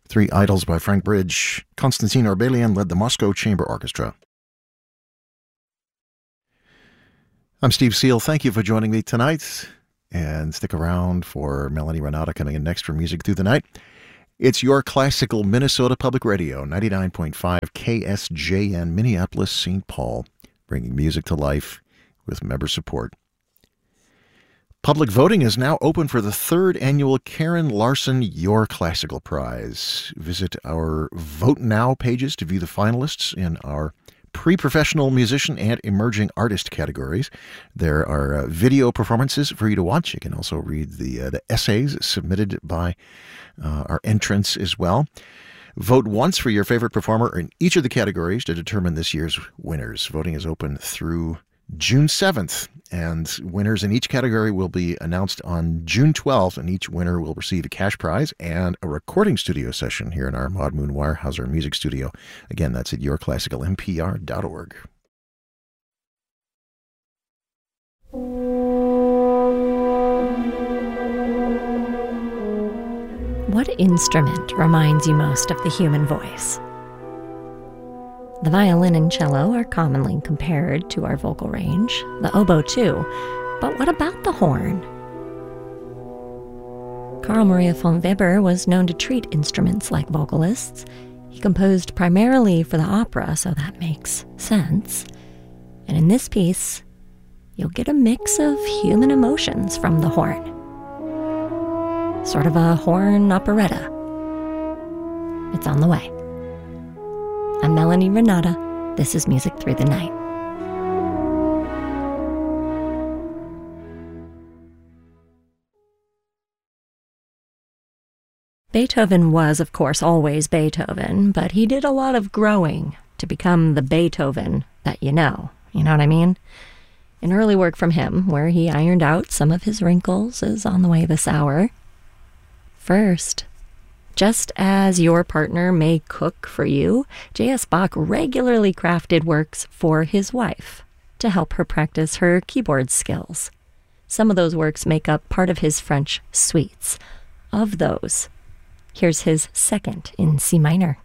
Three Idols by Frank Bridge. Konstantin Orbelian led the Moscow Chamber Orchestra. I'm Steve Seal. Thank you for joining me tonight. And stick around for Melanie Renata coming in next for Music Through the Night. It's your classical Minnesota Public Radio, 99.5 KSJN, Minneapolis, St. Paul, bringing music to life with member support. Public voting is now open for the third annual Karen Larson Your Classical Prize. Visit our Vote Now pages to view the finalists in our pre-professional musician and emerging artist categories. There are video performances for you to watch. You can also read the essays submitted by our entrants as well. Vote once for your favorite performer in each of the categories to determine this year's winners. Voting is open through June 7th, and winners in each category will be announced on June 12th, and each winner will receive a cash prize and a recording studio session here in our Maud Moon Weyerhaeuser music studio. Again, that's at yourclassicalmpr.org. What instrument reminds you most of the human voice? The violin and cello are commonly compared to our vocal range, the oboe too, but what about the horn? Carl Maria von Weber was known to treat instruments like vocalists. He composed primarily for the opera, so that makes sense. And in this piece, you'll get a mix of human emotions from the horn. Sort of a horn operetta. It's on the way. I'm Melanie Renata. This is Music Through the Night. Beethoven was, of course, always Beethoven, but he did a lot of growing to become the Beethoven that you know. You know what I mean? An early work from him, where he ironed out some of his wrinkles, is on the way this hour. First, just as your partner may cook for you, J.S. Bach regularly crafted works for his wife to help her practice her keyboard skills. Some of those works make up part of his French suites. Of those, here's his second in C minor.